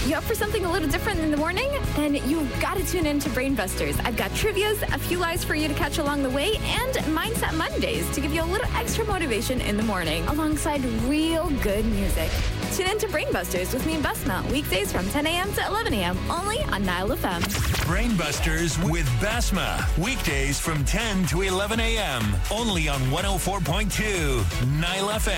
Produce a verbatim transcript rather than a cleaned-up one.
You up for something a little different in the morning? Then you've got to tune in to Brainbusters. I've got trivias, a few lies for you to catch along the way, and Mindset Mondays to give you a little extra motivation in the morning, alongside real good music. Tune in to Brainbusters with me and Basma, weekdays from ten a.m. to eleven a.m., only on Nile F M. Brainbusters with Basma, weekdays from ten to eleven a.m., only on one oh four point two Nile F M.